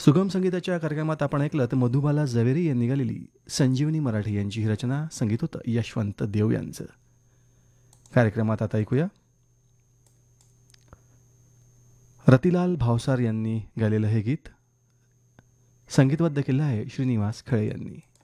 सुगम संगीताच्या कार्यक्रमात आपण ऐकलं तर मधुबाला जवेरी यांनी गालेली संजीवनी मराठी यांची ही रचना संगीत होतं यशवंत देव यांचं. कार्यक्रमात आता ऐकूया रतिलाल भावसार यांनी गायलेलं हे गीत. संगीतबद्ध केलं आहे श्रीनिवास खळे यांनी.